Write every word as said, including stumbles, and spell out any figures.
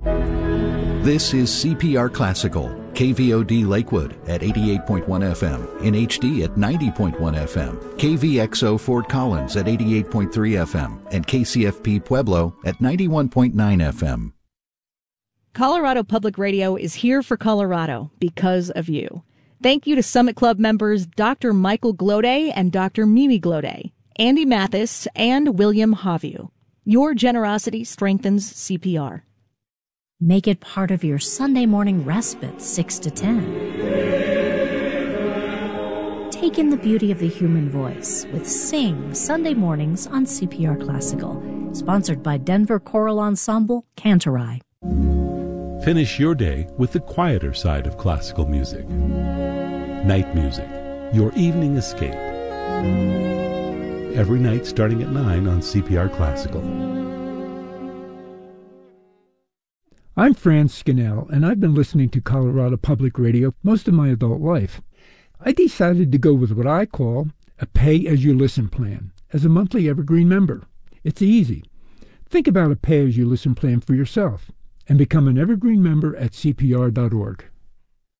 This is C P R Classical, K V O D Lakewood at eighty-eight point one F M, in H D at ninety point one F M, K V X O Fort Collins at eighty-eight point three F M, and K C F P Pueblo at ninety-one point nine F M. Colorado Public Radio is here for Colorado because of you. Thank you to Summit Club members Doctor Michael Glode and Doctor Mimi Glode, Andy Mathis, and William Havu. Your generosity strengthens C P R. Make it part of your Sunday morning respite, six to ten. Take in the beauty of the human voice with Sing Sunday mornings on C P R Classical, sponsored by Denver Choral Ensemble, Cantorai. Finish your day with the quieter side of classical music. Night music, your evening escape. Every night starting at nine on C P R Classical. I'm Franz Scannell, and I've been listening to Colorado Public Radio most of my adult life. I decided to go with what I call a pay-as-you-listen plan as a monthly evergreen member. It's easy. Think about a pay-as-you-listen plan for yourself and become an evergreen member at C P R dot org.